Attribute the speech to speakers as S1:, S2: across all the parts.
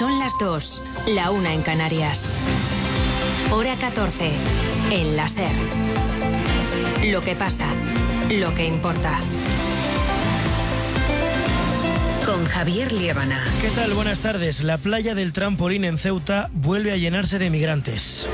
S1: Son las 2, la 1 en Canarias. Hora 14, en la SER. Lo que pasa, lo que importa. Con Javier Liébana.
S2: ¿Qué tal? Buenas tardes. La playa del Trampolín en Ceuta vuelve a llenarse de migrantes.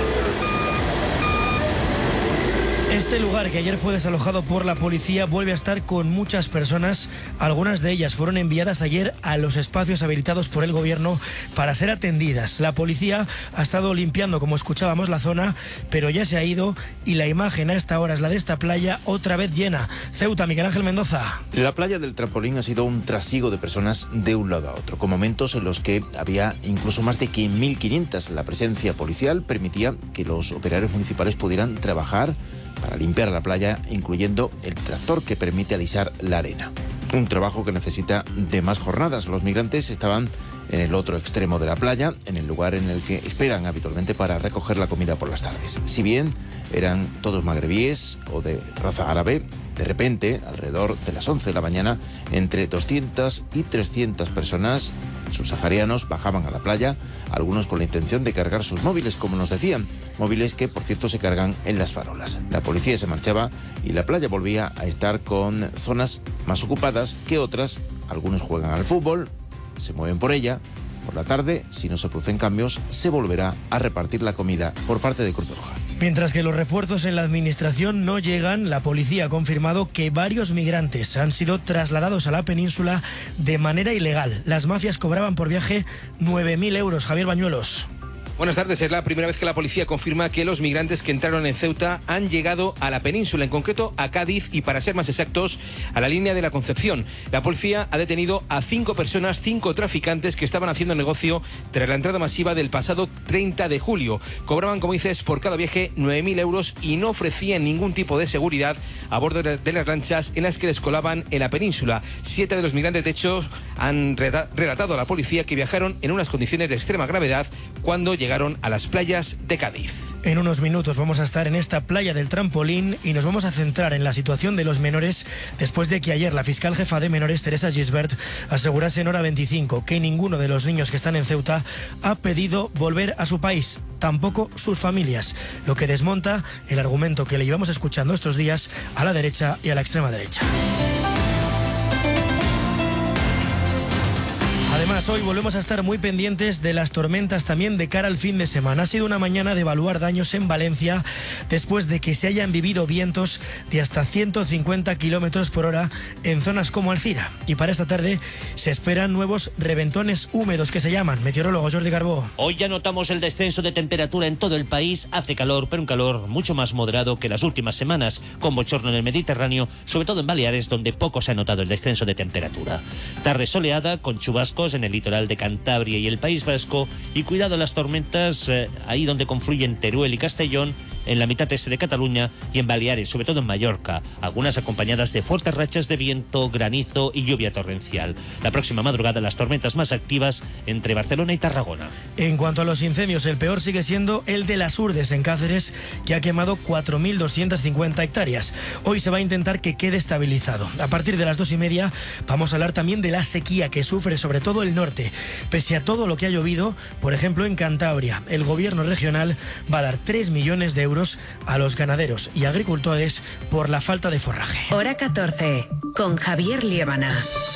S2: Este lugar, que ayer fue desalojado por la policía, vuelve a estar con muchas personas. Algunas de ellas fueron enviadas ayer a los espacios habilitados por el gobierno para ser atendidas. La policía ha estado limpiando, como escuchábamos, la zona, pero ya se ha ido y la imagen a esta hora es la de esta playa otra vez llena. Ceuta, Miguel Ángel Mendoza.
S3: La playa del Trampolín ha sido un trasiego de personas de un lado a otro, con momentos en los que había incluso más de 1.500. La presencia policial permitía que los operarios municipales pudieran trabajar para limpiar la playa, incluyendo el tractor que permite alisar la arena. Un trabajo que necesita de más jornadas. Los migrantes estaban en el otro extremo de la playa, en el lugar en el que esperan habitualmente para recoger la comida por las tardes. Si bien eran todos magrebíes o de raza árabe, de repente, alrededor de las 11 de la mañana, entre 200 y 300 personas subsaharianos bajaban a la playa, algunos con la intención de cargar sus móviles, como nos decían, móviles que, por cierto, se cargan en las farolas. La policía se marchaba y la playa volvía a estar con zonas más ocupadas que otras. Algunos juegan al fútbol, se mueven por ella. Por la tarde, si no se producen cambios, se volverá a repartir la comida por parte de Cruz Roja.
S2: Mientras que los refuerzos en la administración no llegan, la policía ha confirmado que varios migrantes han sido trasladados a la península de manera ilegal. Las mafias cobraban por viaje 9.000 euros. Javier Bañuelos.
S4: Buenas tardes. Es la primera vez que la policía confirma que los migrantes que entraron en Ceuta han llegado a la península, en concreto a Cádiz y, para ser más exactos, a la línea de la Concepción. La policía ha detenido a 5 personas, 5 traficantes que estaban haciendo negocio tras la entrada masiva del pasado 30 de julio. Cobraban, como dices, por cada viaje 9.000 euros y no ofrecían ningún tipo de seguridad a bordo de las lanchas en las que les colaban en la península. 7 de los migrantes, de hecho, han relatado a la policía que viajaron en unas condiciones de extrema gravedad cuando llegaron a las playas de Cádiz.
S2: En unos minutos vamos a estar en esta playa del Trampolín y nos vamos a centrar en la situación de los menores después de que ayer la fiscal jefa de menores, Teresa Gisbert, asegurase en Hora 25 que ninguno de los niños que están en Ceuta ha pedido volver a su país, tampoco sus familias, lo que desmonta el argumento que le llevamos escuchando estos días a la derecha y a la extrema derecha. Además, hoy volvemos a estar muy pendientes de las tormentas también de cara al fin de semana. Ha sido una mañana de evaluar daños en Valencia después de que se hayan vivido vientos de hasta 150 kilómetros por hora en zonas como Alcira. Y para esta tarde se esperan nuevos reventones húmedos que se llaman. Meteorólogo Jordi Carbó.
S5: Hoy ya notamos el descenso de temperatura en todo el país. Hace calor, pero un calor mucho más moderado que las últimas semanas, con bochorno en el Mediterráneo, sobre todo en Baleares, donde poco se ha notado el descenso de temperatura. Tarde soleada, con chubascos en el litoral de Cantabria y el País Vasco, y cuidado a las tormentas ahí donde confluyen Teruel y Castellón, en la mitad este de Cataluña y en Baleares, sobre todo en Mallorca, algunas acompañadas de fuertes rachas de viento, granizo y lluvia torrencial. La próxima madrugada las tormentas más activas entre Barcelona y Tarragona.
S2: En cuanto a los incendios, el peor sigue siendo el de las Urdes en Cáceres, que ha quemado 4.250 hectáreas. Hoy se va a intentar que quede estabilizado. A partir de las 2:30 vamos a hablar también de la sequía que sufre sobre todo el norte. Pese a todo lo que ha llovido, por ejemplo en Cantabria, el gobierno regional va a dar 3 millones de euros a los ganaderos y agricultores por la falta de forraje.
S1: Hora 14, con Javier Liébana.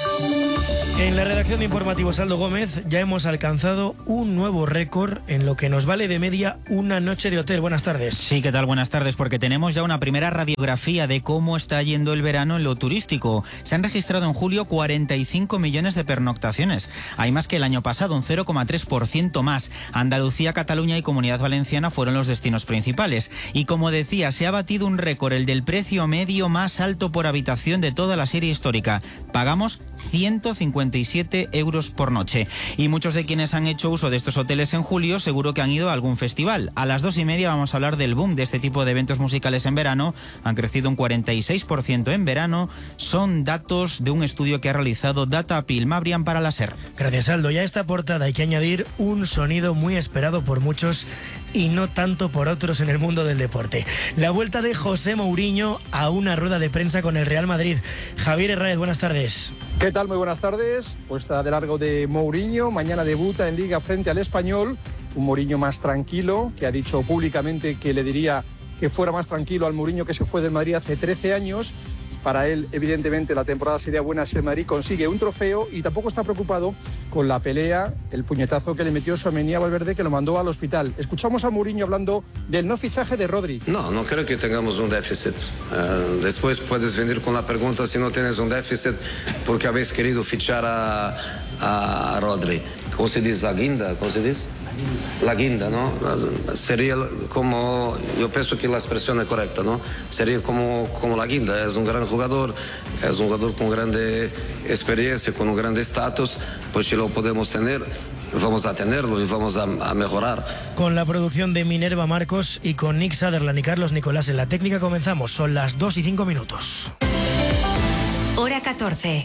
S2: En la redacción de Informativos Aldo Gómez ya hemos alcanzado un nuevo récord en lo que nos vale de media una noche de hotel. Buenas tardes.
S6: Sí, ¿qué tal? Buenas tardes, porque tenemos ya una primera radiografía de cómo está yendo el verano en lo turístico. Se han registrado en julio 45 millones de pernoctaciones. Hay más que el año pasado, un 0,3% más. Andalucía, Cataluña y Comunidad Valenciana fueron los destinos principales. Y como decía, se ha batido un récord, el del precio medio más alto por habitación de toda la serie histórica. Pagamos 157 euros por noche. Y muchos de quienes han hecho uso de estos hoteles en julio seguro que han ido a algún festival. A las 2:30 vamos a hablar del boom de este tipo de eventos musicales en verano. Han crecido un 46% en verano. Son datos de un estudio que ha realizado Data Pilmabrian para la SER.
S2: Gracias, Aldo. Y a esta portada hay que añadir un sonido muy esperado por muchos y no tanto por otros en el mundo del deporte. La vuelta de José Mourinho a una rueda de prensa con el Real Madrid. Javier Herráez, buenas tardes.
S7: ¿Qué tal? Muy buenas tardes. Puesta de largo de Mourinho. Mañana debuta en Liga frente al Español. Un Mourinho más tranquilo, que ha dicho públicamente que le diría que fuera más tranquilo al Mourinho que se fue del Madrid hace 13 años. Para él, evidentemente, la temporada sería buena si el Madrid consigue un trofeo y tampoco está preocupado con la pelea, el puñetazo que le metió Tchouaméni a Valverde, que lo mandó al hospital. Escuchamos a Mourinho hablando del no fichaje de Rodri.
S8: No creo que tengamos un déficit. Después puedes venir con la pregunta si no tienes un déficit porque habéis querido fichar a Rodri. ¿Cómo se dice? ¿La guinda? ¿Cómo se dice? La guinda, ¿no? Sería como, yo pienso que la expresión es correcta, ¿no? Sería como la guinda. Es un gran jugador, es un jugador con grande experiencia, con un grande estatus, pues si lo podemos tener, vamos a tenerlo y vamos a mejorar.
S2: Con la producción de Minerva Marcos y con Nick Sutherland y Carlos Nicolás en la técnica comenzamos. Son las 2:05.
S1: Hora 14.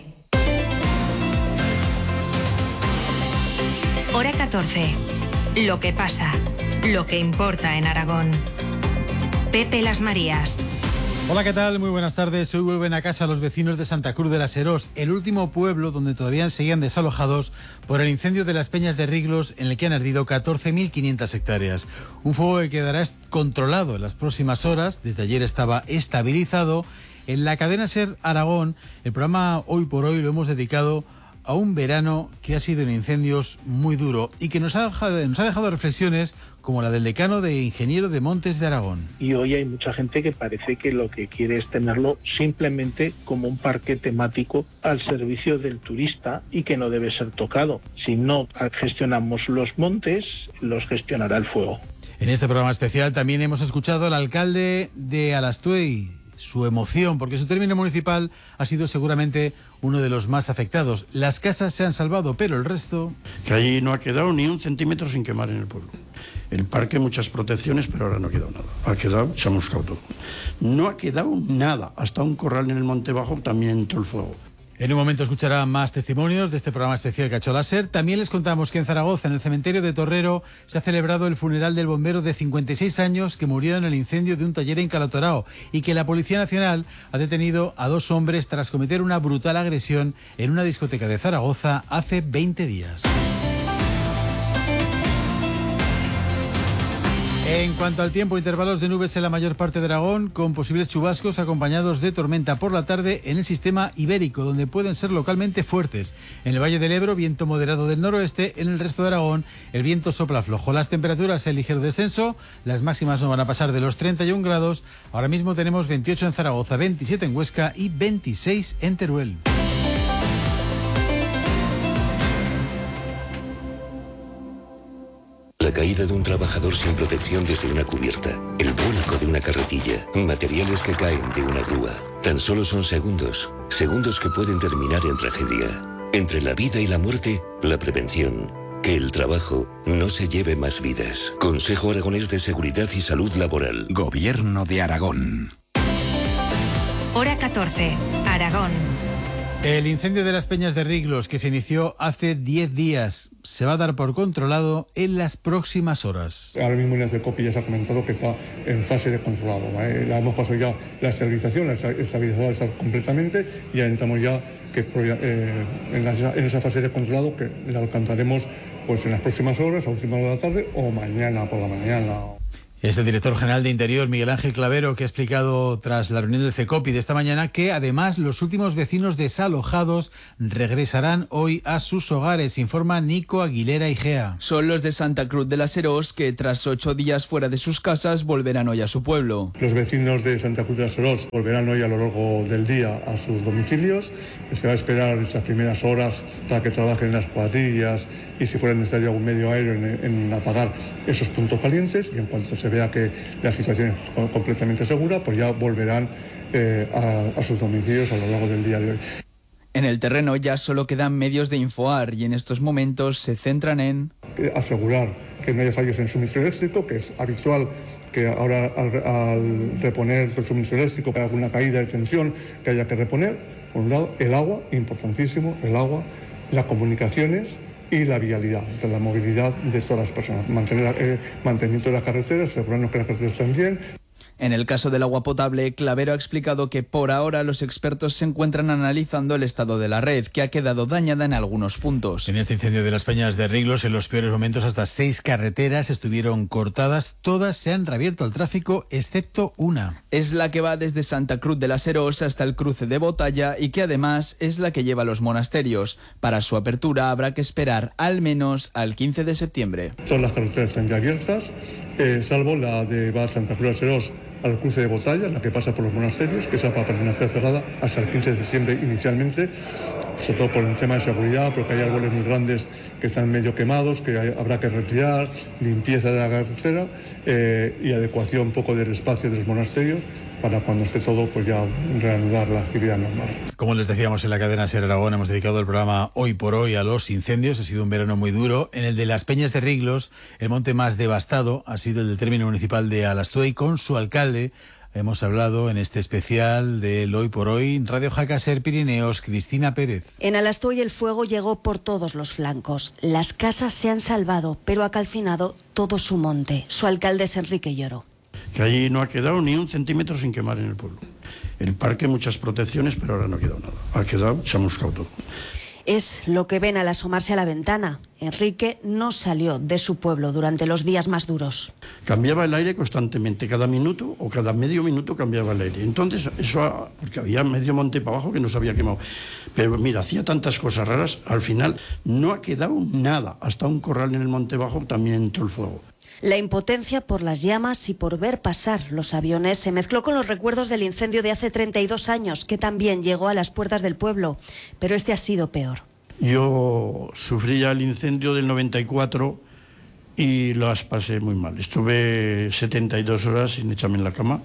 S1: Hora 14. Lo que pasa, lo que importa en Aragón. Pepe Las Marías.
S9: Hola, ¿qué tal? Muy buenas tardes. Hoy vuelven a casa los vecinos de Santa Cruz de la Serós, el último pueblo donde todavía seguían desalojados por el incendio de las Peñas de Riglos, en el que han ardido 14.500 hectáreas. Un fuego que quedará controlado en las próximas horas. Desde ayer estaba estabilizado. En la cadena SER Aragón, el programa Hoy por Hoy lo hemos dedicado a un verano que ha sido en incendios muy duro y que nos ha dejado reflexiones como la del decano de Ingeniero de Montes de Aragón.
S10: Y hoy hay mucha gente que parece que lo que quiere es tenerlo simplemente como un parque temático al servicio del turista y que no debe ser tocado. Si no gestionamos los montes, los gestionará el fuego.
S9: En este programa especial también hemos escuchado al alcalde de Alastuey, su emoción, porque su término municipal ha sido seguramente uno de los más afectados. Las casas se han salvado, pero el resto...
S11: Que allí no ha quedado ni un centímetro sin quemar en el pueblo. El parque, muchas protecciones, pero ahora no ha quedado nada. Ha quedado chamuscado todo. No ha quedado nada. Hasta un corral en el Monte Bajo también entró el fuego.
S9: En un momento escucharán más testimonios de este programa especial que ha hecho la SER. También les contamos que en Zaragoza, en el cementerio de Torrero, se ha celebrado el funeral del bombero de 56 años que murió en el incendio de un taller en Calatorao y que la Policía Nacional ha detenido a 2 hombres tras cometer una brutal agresión en una discoteca de Zaragoza hace 20 días. En cuanto al tiempo, intervalos de nubes en la mayor parte de Aragón, con posibles chubascos acompañados de tormenta por la tarde en el sistema ibérico, donde pueden ser localmente fuertes. En el Valle del Ebro, viento moderado del noroeste. En el resto de Aragón, el viento sopla flojo. Las temperaturas en ligero descenso, las máximas no van a pasar de los 31 grados. Ahora mismo tenemos 28 en Zaragoza, 27 en Huesca y 26 en Teruel.
S12: La caída de un trabajador sin protección desde una cubierta, el vuelco de una carretilla, materiales que caen de una grúa. Tan solo son segundos, segundos que pueden terminar en tragedia. Entre la vida y la muerte, la prevención. Que el trabajo no se lleve más vidas. Consejo Aragonés de Seguridad y Salud Laboral.
S13: Gobierno de Aragón.
S1: Hora 14. Aragón.
S9: El incendio de las Peñas de Riglos, que se inició hace 10 días, se va a dar por controlado en las próximas horas.
S14: Ahora mismo en el CECOPI ya se ha comentado que está en fase de controlado. La hemos pasado ya la estabilización, la estabilizada está completamente y ya entramos ya en esa fase de controlado que la alcanzaremos pues en las próximas horas, a última hora de la tarde o mañana por la mañana.
S9: Es el director general de Interior, Miguel Ángel Clavero, que ha explicado tras la reunión del CECOPI de esta mañana que además los últimos vecinos desalojados regresarán hoy a sus hogares, informa Nico Aguilera Igea.
S15: Son los de Santa Cruz de la Serós que tras 8 días fuera de sus casas volverán hoy a su pueblo.
S14: Los vecinos de Santa Cruz de la Serós volverán hoy a lo largo del día a sus domicilios. Se va a esperar estas primeras horas para que trabajen las cuadrillas y si fuera necesario algún medio aéreo en apagar esos puntos calientes, y en cuanto se vea que la situación es completamente segura, pues ya volverán a sus domicilios a lo largo del día de hoy.
S15: En el terreno ya solo quedan medios de Infoar y en estos momentos se centran en
S14: asegurar que no haya fallos en suministro eléctrico, que es habitual que ahora al reponer el suministro eléctrico haya alguna caída de tensión que haya que reponer. Por un lado, el agua, importantísimo, el agua, las comunicaciones y la vialidad, la movilidad de todas las personas. Mantenimiento de las carreteras, asegurarnos que las carreteras están bien.
S15: En el caso del agua potable, Clavero ha explicado que por ahora los expertos se encuentran analizando el estado de la red, que ha quedado dañada en algunos puntos.
S9: En este incendio de las Peñas de Riglos, en los peores momentos, hasta 6 carreteras estuvieron cortadas. Todas se han reabierto al tráfico, excepto una.
S15: Es la que va desde Santa Cruz de la Serós hasta el cruce de Botalla y que además es la que lleva a los monasterios. Para su apertura habrá que esperar al menos al 15 de septiembre.
S14: Todas las carreteras están ya abiertas, salvo la de va a Santa Cruz de la Serós al cruce de Botalla, la que pasa por los monasterios, que esa va a permanecer cerrada hasta el 15 de septiembre inicialmente, sobre todo por el tema de seguridad, porque hay árboles muy grandes que están medio quemados, que habrá que retirar, limpieza de la carretera y adecuación un poco del espacio de los monasterios para cuando esté todo, pues ya reanudar la actividad normal.
S9: Como les decíamos en la cadena SER Aragón, hemos dedicado el programa Hoy por Hoy a los incendios. Ha sido un verano muy duro. En el de las Peñas de Riglos, el monte más devastado ha sido el del término municipal de Alastuey. Con su alcalde hemos hablado en este especial del Hoy por Hoy. Radio Jaca Ser Pirineos, Cristina Pérez.
S16: En Alastuey el fuego llegó por todos los flancos. Las casas se han salvado, pero ha calcinado todo su monte. Su alcalde es Enrique Lloro.
S11: Que allí no ha quedado ni un centímetro sin quemar en el pueblo. El parque, muchas protecciones, pero ahora no ha quedado nada. Ha quedado chamuscado todo.
S16: Es lo que ven al asomarse a la ventana. Enrique no salió de su pueblo durante los días más duros.
S11: Cambiaba el aire constantemente, cada minuto o cada medio minuto cambiaba el aire. Entonces, eso, porque había medio monte para abajo que no se había quemado. Pero mira, hacía tantas cosas raras, al final no ha quedado nada. Hasta un corral en el monte bajo también entró el fuego.
S16: La impotencia por las llamas y por ver pasar los aviones se mezcló con los recuerdos del incendio de hace 32 años, que también llegó a las puertas del pueblo, pero este ha sido peor.
S11: Yo sufrí ya el incendio del 94 y las pasé muy mal. Estuve 72 horas sin echarme en la cama,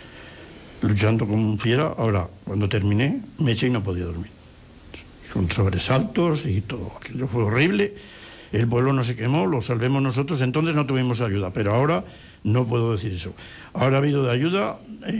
S11: luchando como un fiera. Ahora, cuando terminé, me eché y no podía dormir. Con sobresaltos y todo. Aquello fue horrible. El pueblo no se quemó, lo salvemos nosotros, entonces no tuvimos ayuda, pero ahora no puedo decir eso. Ahora ha habido de ayuda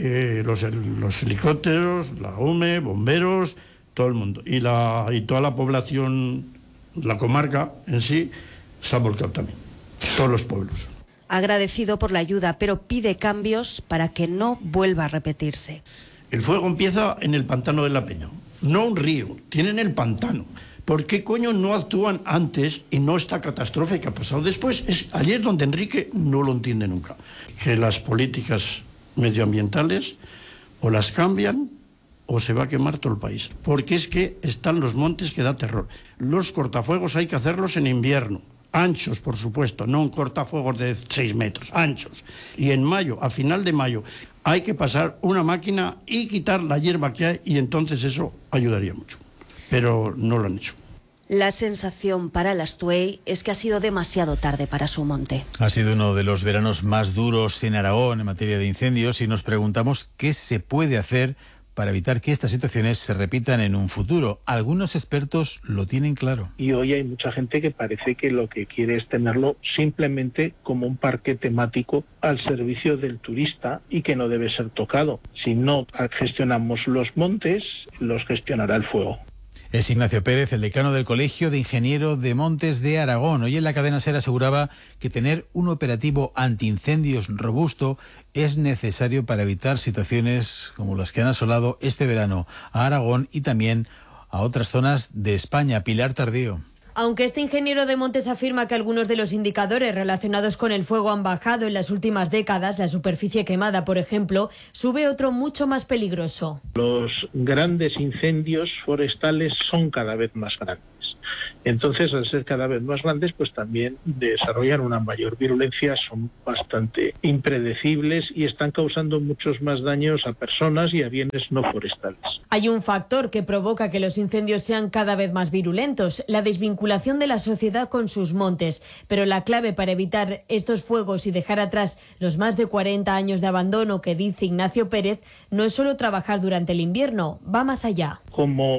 S11: los helicópteros, la UME, bomberos, todo el mundo. Y toda la población, la comarca en sí, se ha volcado también, todos los pueblos.
S16: Agradecido por la ayuda, pero pide cambios para que no vuelva a repetirse.
S11: El fuego empieza en el pantano de la Peña, no un río, tienen el pantano. ¿Por qué coño no actúan antes y no esta catástrofe que ha pasado después? Es ayer donde Enrique no lo entiende nunca. Que las políticas medioambientales o las cambian o se va a quemar todo el país. Porque es que están los montes que da terror. Los cortafuegos hay que hacerlos en invierno. Anchos, por supuesto, no un cortafuegos de 6 metros, anchos. Y en mayo, a final de mayo, hay que pasar una máquina y quitar la hierba que hay y entonces eso ayudaría mucho. Pero no lo han hecho.
S16: La sensación para Alastuey es que ha sido demasiado tarde para su monte.
S9: Ha sido uno de los veranos más duros en Aragón en materia de incendios y nos preguntamos qué se puede hacer para evitar que estas situaciones se repitan en un futuro. Algunos expertos lo tienen claro.
S10: Y hoy hay mucha gente que parece que lo que quiere es tenerlo simplemente como un parque temático al servicio del turista y que no debe ser tocado. Si no gestionamos los montes, los gestionará el fuego.
S9: Es Ignacio Pérez, el decano del Colegio de Ingenieros de Montes de Aragón. Hoy en la cadena SER aseguraba que tener un operativo antiincendios robusto es necesario para evitar situaciones como las que han asolado este verano a Aragón y también a otras zonas de España. Pilar Tardío.
S17: Aunque este ingeniero de montes afirma que algunos de los indicadores relacionados con el fuego han bajado en las últimas décadas, la superficie quemada, por ejemplo, sube otro mucho más peligroso.
S10: Los grandes incendios forestales son cada vez más grandes. Entonces, al ser cada vez más grandes, pues también desarrollan una mayor virulencia, son bastante impredecibles y están causando muchos más daños a personas y a bienes no forestales.
S17: Hay un factor que provoca que los incendios sean cada vez más virulentos, la desvinculación de la sociedad con sus montes. Pero la clave para evitar estos fuegos y dejar atrás los más de 40 años de abandono que dice Ignacio Pérez, no es solo trabajar durante el invierno, va más allá.
S10: Como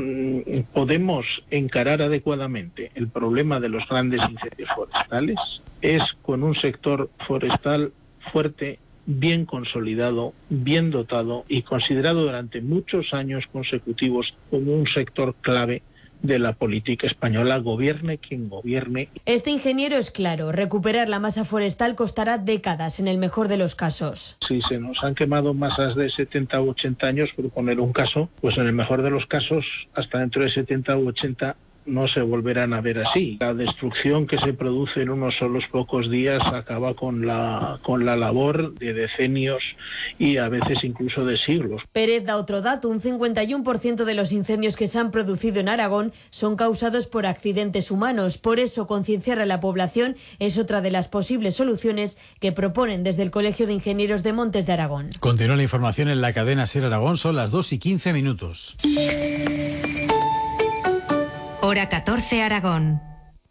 S10: podemos encarar adecuadamente el problema de los grandes incendios forestales es con un sector forestal fuerte, bien consolidado, bien dotado y considerado durante muchos años consecutivos como un sector clave de la política española, gobierne quien gobierne.
S17: Este ingeniero es claro, recuperar la masa forestal costará décadas en el mejor de los casos.
S10: Si se nos han quemado masas de 70 u 80 años, por poner un caso, pues en el mejor de los casos, hasta dentro de 70 u 80 no se volverán a ver así. La destrucción que se produce en unos solos pocos días acaba con la labor de decenios y a veces incluso de siglos.
S17: Pérez da otro dato, un 51% de los incendios que se han producido en Aragón son causados por accidentes humanos. Por eso, concienciar a la población es otra de las posibles soluciones que proponen desde el Colegio de Ingenieros de Montes de Aragón.
S9: Continúa la información en la cadena SER Aragón, son las 2:15.
S1: Hora 14 Aragón.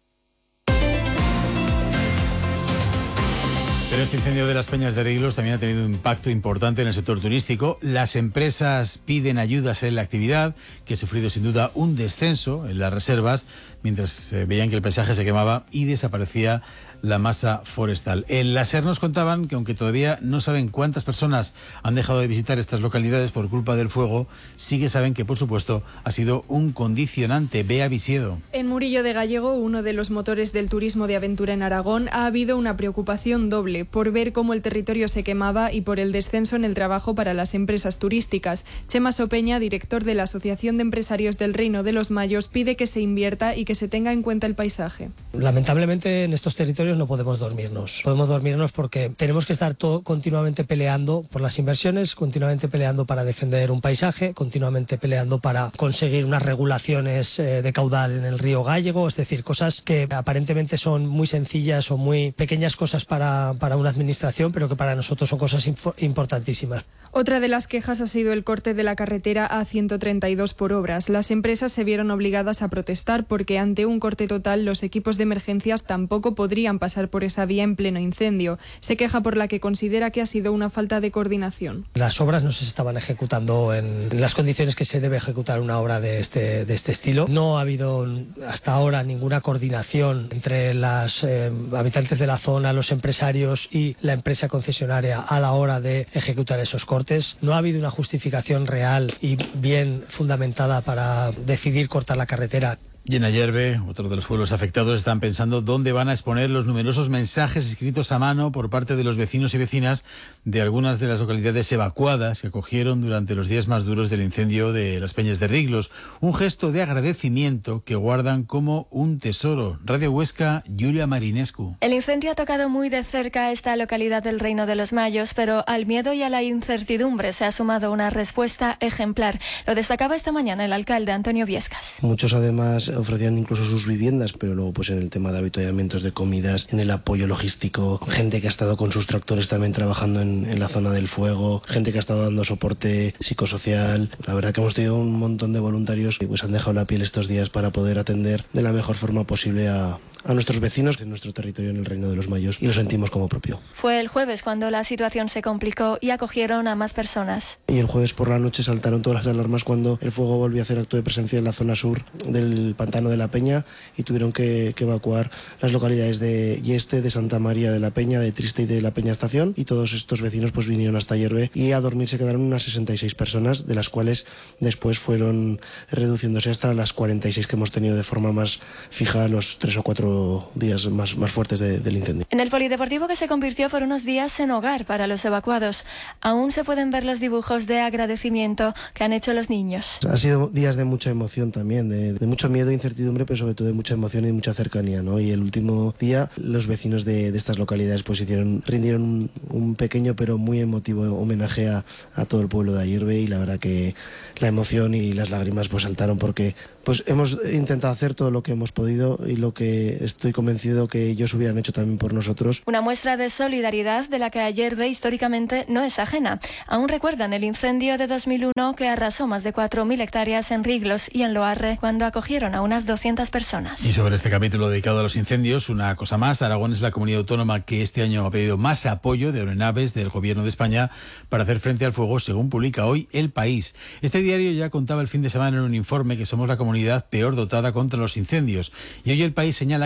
S9: Pero este incendio de las Peñas de Riglos también ha tenido un impacto importante en el sector turístico. Las empresas piden ayudas en la actividad, que ha sufrido sin duda un descenso en las reservas, mientras veían que el paisaje se quemaba y desaparecía la masa forestal. En la SER nos contaban que aunque todavía no saben cuántas personas han dejado de visitar estas localidades por culpa del fuego, sí que saben que, por supuesto, ha sido un condicionante. Bea Visiedo.
S18: En Murillo de Gallego, uno de los motores del turismo de aventura en Aragón, ha habido una preocupación doble por ver cómo el territorio se quemaba y por el descenso en el trabajo para las empresas turísticas. Chema Sopeña, director de la Asociación de Empresarios del Reino de los Mayos, pide que se invierta y que se tenga en cuenta el paisaje.
S19: Lamentablemente en estos territorios no podemos dormirnos. Podemos dormirnos porque tenemos que estar continuamente peleando por las inversiones, continuamente peleando para defender un paisaje, continuamente peleando para conseguir unas regulaciones de caudal en el río Gallego, es decir, cosas que aparentemente son muy sencillas o muy pequeñas cosas para una administración, pero que para nosotros son cosas importantísimas.
S18: Otra de las quejas ha sido el corte de la carretera A132 por obras. Las empresas se vieron obligadas a protestar porque ante un corte total los equipos de emergencias tampoco podrían pasar por esa vía en pleno incendio. Se queja por la que considera que ha sido una falta de coordinación.
S19: Las obras no se estaban ejecutando en las condiciones que se debe ejecutar una obra de este estilo. No ha habido hasta ahora ninguna coordinación entre los habitantes de la zona, los empresarios y la empresa concesionaria a la hora de ejecutar esos cortes. No ha habido una justificación real y bien fundamentada para decidir cortar la carretera.
S9: Y en Ayerbe, otro de los pueblos afectados, están pensando dónde van a exponer los numerosos mensajes escritos a mano por parte de los vecinos y vecinas de algunas de las localidades evacuadas que acogieron durante los días más duros del incendio de las Peñas de Riglos. Un gesto de agradecimiento que guardan como un tesoro. Radio Huesca, Julia Marinescu.
S20: El incendio ha tocado muy de cerca a esta localidad del Reino de los Mayos, pero al miedo y a la incertidumbre se ha sumado una respuesta ejemplar. Lo destacaba esta mañana el alcalde Antonio Viescas.
S21: Muchos además ofrecían incluso sus viviendas, pero luego pues en el tema de avituallamientos de comidas, en el apoyo logístico, gente que ha estado con sus tractores también trabajando en la zona del fuego, gente que ha estado dando soporte psicosocial. La verdad que hemos tenido un montón de voluntarios que pues han dejado la piel estos días para poder atender de la mejor forma posible a nuestros vecinos en nuestro territorio en el Reino de los Mayos, y lo sentimos como propio.
S20: Fue el jueves cuando la situación se complicó y acogieron a más personas.
S21: Y el jueves por la noche saltaron todas las alarmas cuando el fuego volvió a hacer acto de presencia en la zona sur del pantano de la Peña y tuvieron que evacuar las localidades de Yeste, de Santa María de la Peña, de Triste y de la Peña Estación, y todos estos vecinos pues vinieron hasta Ayerbe y a dormir se quedaron unas 66 personas, de las cuales después fueron reduciéndose hasta las 46 que hemos tenido de forma más fija los 3 o 4 días más fuertes del incendio.
S20: En el polideportivo, que se convirtió por unos días en hogar para los evacuados, aún se pueden ver los dibujos de agradecimiento que han hecho los niños.
S21: Han sido días de mucha emoción también, de mucho miedo e incertidumbre, pero sobre todo de mucha emoción y mucha cercanía, ¿no? Y el último día los vecinos de estas localidades pues rindieron un pequeño pero muy emotivo homenaje a todo el pueblo de Ayerbe, y la verdad que la emoción y las lágrimas pues saltaron porque pues hemos intentado hacer todo lo que hemos podido y lo que estoy convencido que ellos hubieran hecho también por nosotros.
S20: Una muestra de solidaridad de la que Ayerbe históricamente no es ajena. Aún recuerdan el incendio de 2001 que arrasó más de 4.000 hectáreas en Riglos y en Loarre cuando acogieron a unas 200 personas.
S9: Y sobre este capítulo dedicado a los incendios, una cosa más. Aragón es la comunidad autónoma que este año ha pedido más apoyo de aeronaves del Gobierno de España para hacer frente al fuego, según publica hoy El País. Este diario ya contaba el fin de semana en un informe que somos la comunidad peor dotada contra los incendios. Y hoy El País señala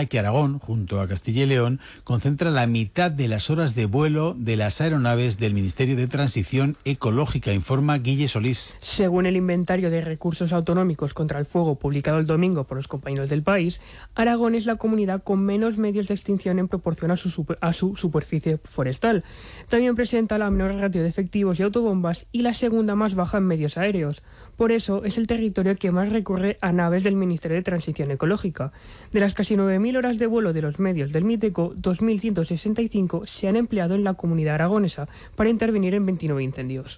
S9: señala que Aragón, junto a Castilla y León, concentra la mitad de las horas de vuelo de las aeronaves del Ministerio de Transición Ecológica, informa Guille Solís.
S3: Según el inventario de recursos autonómicos contra el fuego publicado el domingo por los compañeros del País, Aragón es la comunidad con menos medios de extinción en proporción a su superficie forestal. También presenta la menor ratio de efectivos y autobombas y la segunda más baja en medios aéreos. Por eso es el territorio que más recurre a naves del Ministerio de Transición Ecológica. De las casi 9.000 horas de vuelo de los medios del MITECO, 2.165 se han empleado en la comunidad aragonesa para intervenir en 29 incendios.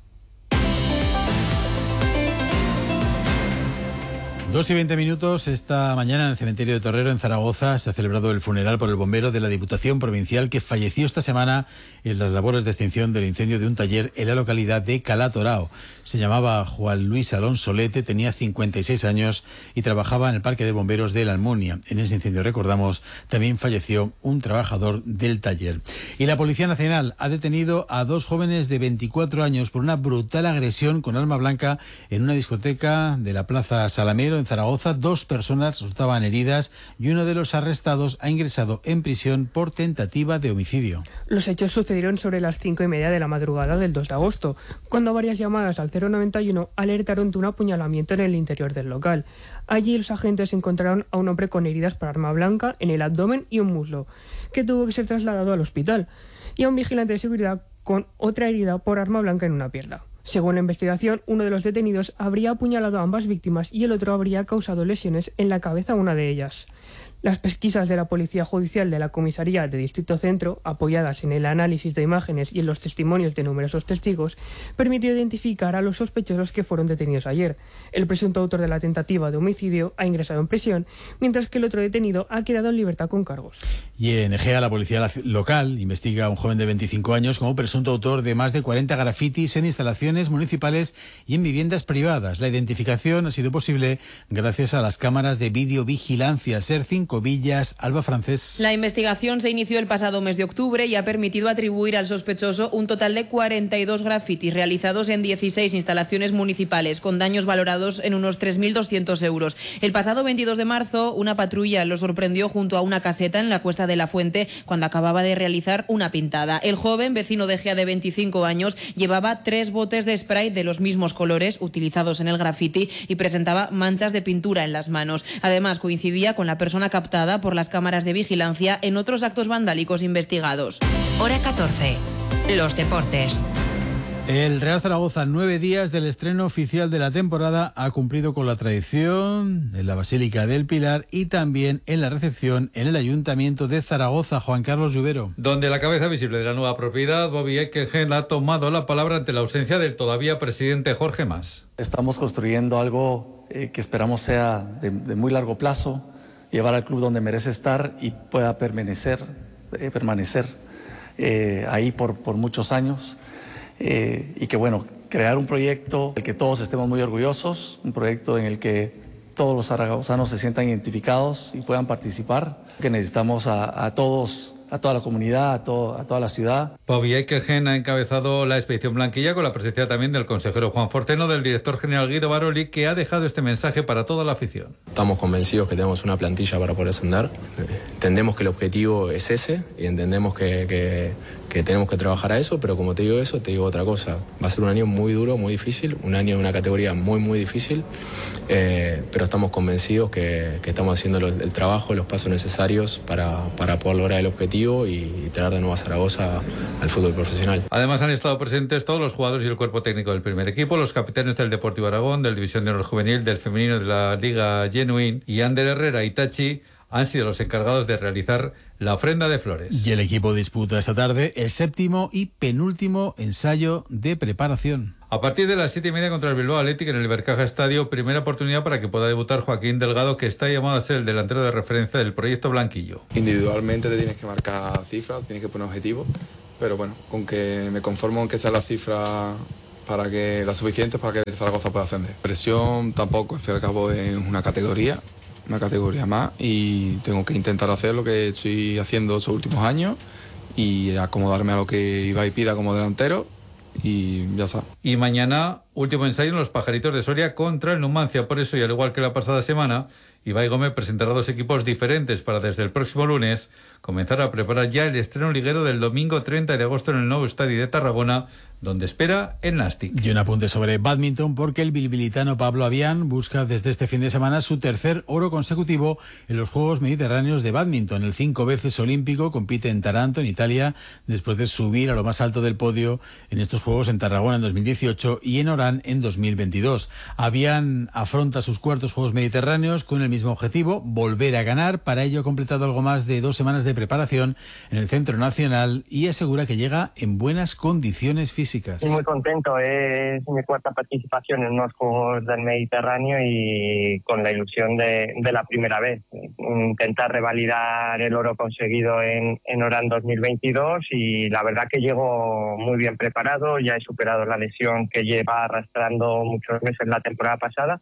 S9: 2:20. Esta mañana en el cementerio de Torrero, en Zaragoza, se ha celebrado el funeral por el bombero de la Diputación Provincial que falleció esta semana en las labores de extinción del incendio de un taller en la localidad de Calatorao. Se llamaba Juan Luis Alonso Lete, tenía 56 años y trabajaba en el Parque de Bomberos de la Almunia. En ese incendio, recordamos, también falleció un trabajador del taller. Y la Policía Nacional ha detenido a 2 jóvenes de 24 años por una brutal agresión con arma blanca en una discoteca de la Plaza Salamero, en Zaragoza. 2 personas resultaban heridas y uno de los arrestados ha ingresado en prisión por tentativa de homicidio.
S3: Los hechos sucedieron sobre las 5:30 de la madrugada del 2 de agosto, cuando varias llamadas al 091 alertaron de un apuñalamiento en el interior del local. Allí los agentes encontraron a un hombre con heridas por arma blanca en el abdomen y un muslo, que tuvo que ser trasladado al hospital, y a un vigilante de seguridad con otra herida por arma blanca en una pierna. Según la investigación, uno de los detenidos habría apuñalado a ambas víctimas y el otro habría causado lesiones en la cabeza a una de ellas. Las pesquisas de la Policía Judicial de la Comisaría de Distrito Centro, apoyadas en el análisis de imágenes y en los testimonios de numerosos testigos, permitió identificar a los sospechosos que fueron detenidos ayer. El presunto autor de la tentativa de homicidio ha ingresado en prisión, mientras que el otro detenido ha quedado en libertad con cargos.
S9: Y en Egea, la policía local investiga a un joven de 25 años como presunto autor de más de 40 grafitis en instalaciones municipales y en viviendas privadas. La identificación ha sido posible gracias a las cámaras de videovigilancia SER 5 Villas. Alba Francés.
S22: La investigación se inició el pasado mes de octubre y ha permitido atribuir al sospechoso un total de 42 grafitis realizados en 16 instalaciones municipales, con daños valorados en unos 3.200 euros. El pasado 22 de marzo, una patrulla lo sorprendió junto a una caseta en la Cuesta de la Fuente cuando acababa de realizar una pintada. El joven, vecino de Egea de 25 años, llevaba 3 botes de spray de los mismos colores utilizados en el grafiti y presentaba manchas de pintura en las manos. Además, coincidía con la persona captada por las cámaras de vigilancia en otros actos vandálicos investigados.
S1: Hora 14. Los deportes.
S9: El Real Zaragoza, 9 días del estreno oficial de la temporada, ha cumplido con la tradición en la Basílica del Pilar y también en la recepción en el Ayuntamiento de Zaragoza. Juan Carlos Lluvero.
S23: Donde la cabeza visible de la nueva propiedad, Bobby Eckegen, ha tomado la palabra ante la ausencia del todavía presidente Jorge Mas.
S24: Estamos construyendo algo que esperamos sea de muy largo plazo, llevar al club donde merece estar y pueda permanecer ahí por muchos años. Y que bueno, crear un proyecto del que todos estemos muy orgullosos, un proyecto en el que todos los zaragozanos se sientan identificados y puedan participar, que necesitamos a todos, a toda la comunidad, a toda la ciudad.
S23: Bobby Eckegen ha encabezado la expedición blanquilla con la presencia también del consejero Juan Forteno, del director general Guido Baroli, que ha dejado este mensaje para toda la afición.
S25: Estamos convencidos que tenemos una plantilla para poder ascender. Entendemos que el objetivo es ese y entendemos que tenemos que trabajar a eso, pero como te digo eso, te digo otra cosa. Va a ser un año muy duro, muy difícil, un año de una categoría muy, muy difícil, pero estamos convencidos que estamos haciendo el trabajo, los pasos necesarios para poder lograr el objetivo y traer de nuevo a Zaragoza al fútbol profesional.
S23: Además han estado presentes todos los jugadores y el cuerpo técnico del primer equipo, los capitanes del Deportivo Aragón, del División de Honor Juvenil, del femenino de la Liga Genuine, y Ander Herrera y Tachi han sido los encargados de realizar la ofrenda de flores.
S9: Y el equipo disputa esta tarde el 7º y penúltimo ensayo de preparación.
S23: A partir de las 7:30 contra el Bilbao Athletic en el Ibercaja Estadio, primera oportunidad para que pueda debutar Joaquín Delgado, que está llamado a ser el delantero de referencia del proyecto blanquillo.
S26: Individualmente te tienes que marcar cifras, tienes que poner objetivos, pero bueno, con que me conformo en que sea la cifra para que las suficientes para que el Zaragoza pueda ascender. Presión tampoco, al fin y al cabo es una categoría más, y tengo que intentar hacer lo que estoy haciendo estos últimos años y acomodarme a lo que Ibai pida como delantero y ya está.
S23: Y mañana último ensayo en los Pajaritos de Soria contra el Numancia. Por eso, y al igual que la pasada semana, Ibai Gómez presentará 2 equipos diferentes para desde el próximo lunes comenzar a preparar ya el estreno liguero del domingo 30 de agosto en el nuevo estadio de Tarragona, donde espera el Nàstic.
S9: Y un apunte sobre bádminton, porque el bilbilitano Pablo Avián busca desde este fin de semana su tercer oro consecutivo en los Juegos Mediterráneos de bádminton. El 5 veces olímpico compite en Taranto, en Italia, después de subir a lo más alto del podio en estos Juegos en Tarragona en 2018 y en Orán en 2022. Avián afronta sus cuartos Juegos Mediterráneos con el mismo objetivo, volver a ganar. Para ello ha completado algo más de 2 semanas de preparación en el Centro Nacional y asegura que llega en buenas condiciones físicas.
S2: Estoy muy contento, es mi 4ª participación en unos Juegos del Mediterráneo y con la ilusión de la primera vez. Intentar revalidar el oro conseguido en Orán 2022 y la verdad que llego muy bien preparado, ya he superado la lesión que lleva arrastrando muchos meses la temporada pasada.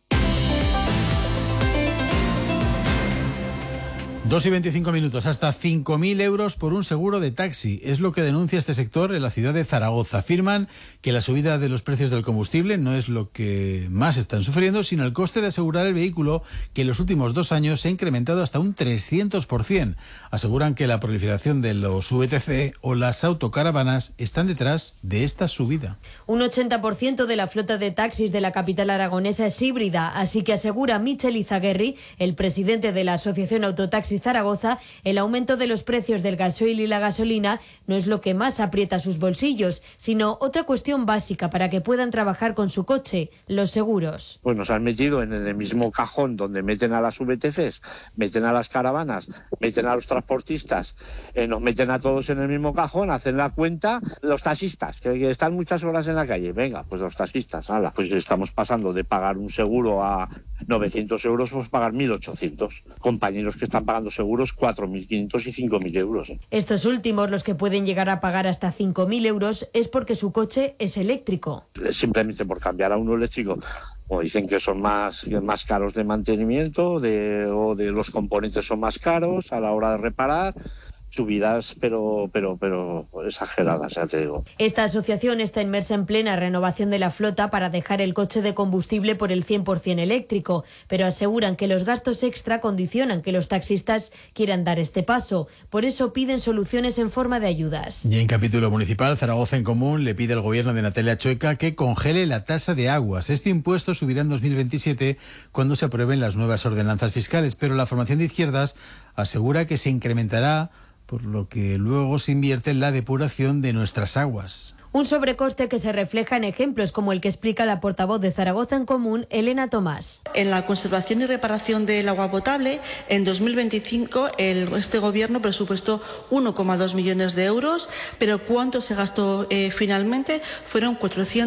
S9: 2:25, hasta 5.000 euros por un seguro de taxi. Es lo que denuncia este sector en la ciudad de Zaragoza. Afirman que la subida de los precios del combustible no es lo que más están sufriendo, sino el coste de asegurar el vehículo, que en los últimos 2 años se ha incrementado hasta un 300%. Aseguran que la proliferación de los VTC o las autocaravanas están detrás de esta subida.
S17: Un 80% de la flota de taxis de la capital aragonesa es híbrida, así que asegura Michel Izaguirre, el presidente de la Asociación Autotaxi Zaragoza, el aumento de los precios del gasoil y la gasolina no es lo que más aprieta sus bolsillos, sino otra cuestión básica para que puedan trabajar con su coche, los seguros.
S4: Pues nos han metido en el mismo cajón donde meten a las VTCs, meten a las caravanas, meten a los transportistas, nos meten a todos en el mismo cajón, hacen la cuenta, los taxistas, que están muchas horas en la calle, venga, pues los taxistas, ala, pues estamos pasando de pagar un seguro a 900 euros, pues pagar 1.800. Compañeros que están pagando seguros 4.500 y 5.000 euros.
S17: Estos últimos, los que pueden llegar a pagar hasta 5.000 euros, es porque su coche es eléctrico.
S4: Simplemente por cambiar a uno eléctrico, o dicen que son más caros de mantenimiento, o de los componentes son más caros a la hora de reparar. Subidas, pero exageradas, ya te digo.
S17: Esta asociación está inmersa en plena renovación de la flota para dejar el coche de combustible por el 100% eléctrico, pero aseguran que los gastos extra condicionan que los taxistas quieran dar este paso. Por eso piden soluciones en forma de ayudas.
S9: Y en capítulo municipal, Zaragoza en Común le pide al gobierno de Natalia Chueca que congele la tasa de aguas. Este impuesto subirá en 2027 cuando se aprueben las nuevas ordenanzas fiscales, pero la formación de izquierdas asegura que se incrementará, por lo que luego se invierte en la depuración de nuestras aguas.
S17: Un sobrecoste que se refleja en ejemplos como el que explica la portavoz de Zaragoza en Común, Elena Tomás.
S5: En la conservación y reparación del agua potable, en 2025 este gobierno presupuestó 1,2 millones de euros, pero ¿cuánto se gastó finalmente? Fueron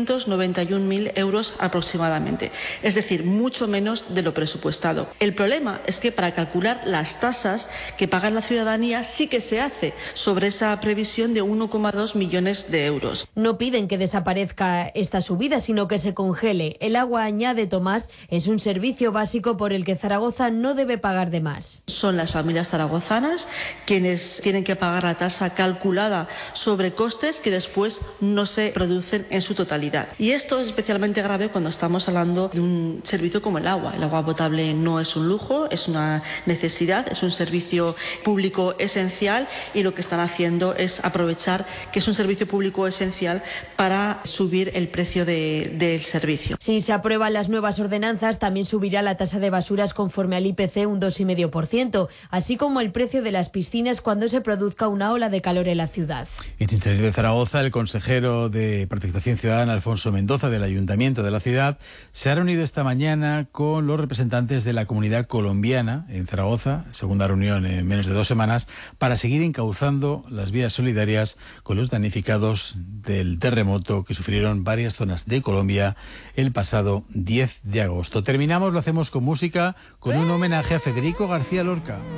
S5: 491.000 euros aproximadamente, es decir, mucho menos de lo presupuestado. El problema es que para calcular las tasas que paga la ciudadanía sí que se hace sobre esa previsión de 1,2 millones de euros.
S17: No piden que desaparezca esta subida, sino que se congele. El agua, añade Tomás, es un servicio básico por el que Zaragoza no debe pagar de más.
S5: Son las familias zaragozanas quienes tienen que pagar la tasa calculada sobre costes que después no se producen en su totalidad. Y esto es especialmente grave cuando estamos hablando de un servicio como el agua. El agua potable no es un lujo, es una necesidad, es un servicio público esencial y lo que están haciendo es aprovechar que es un servicio público esencial para subir el precio del servicio.
S17: Si se aprueban las nuevas ordenanzas, también subirá la tasa de basuras conforme al IPC un 2,5%, así como el precio de las piscinas cuando se produzca una ola de calor en la ciudad.
S9: Y sin salir de Zaragoza, el consejero de Participación Ciudadana, Alfonso Mendoza, del Ayuntamiento de la ciudad, se ha reunido esta mañana con los representantes de la comunidad colombiana en Zaragoza, segunda reunión en menos de 2 semanas, para seguir encauzando las vías solidarias con los damnificados del terremoto que sufrieron varias zonas de Colombia el pasado 10 de agosto. Terminamos, lo hacemos con música, con un homenaje a Federico García Lorca.